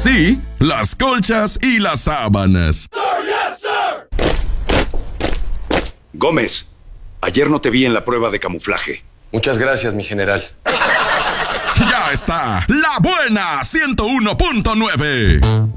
sí, las colchas y las sábanas. Gómez, ayer no te vi en la prueba de camuflaje. Muchas gracias, mi general. Ya está, La Buena 101.9.